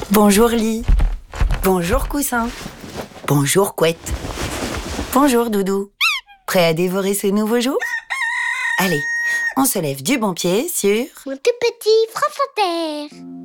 Bonjour lit. Bonjour coussin. Bonjour couette. Bonjour doudou. Prêt à dévorer ce nouveau jour? Allez, on se lève du bon pied sur... Mon tout petit France Inter.